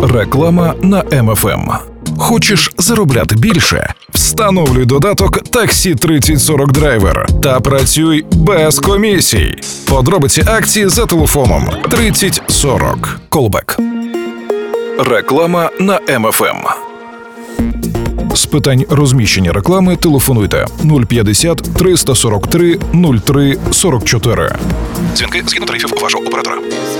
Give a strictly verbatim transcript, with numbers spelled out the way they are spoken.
Реклама на Ем Еф Ем. Хочеш заробляти більше? Встановлюй додаток Таксі тридцять сорок Драйвер та працюй без комісій. Подробиці акції за телефоном тридцять сорок. Колбек. Реклама на Ем Еф Ем. З питань розміщення реклами телефонуйте нуль п'ятдесят триста сорок три нуль три сорок чотири. Дзвінки згідно тарифів вашого оператора.